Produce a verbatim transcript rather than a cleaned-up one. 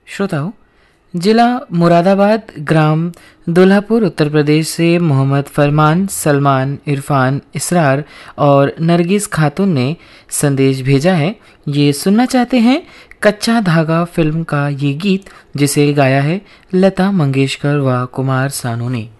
श्रोताओं, जिला मुरादाबाद, ग्राम दुल्हापुर, उत्तर प्रदेश से मोहम्मद फरमान, सलमान, इरफान, इसरार और नरगिस खातून ने संदेश भेजा है। ये सुनना चाहते हैं कच्चा धागा फिल्म का ये गीत, जिसे गाया है लता मंगेशकर व कुमार सानू ने।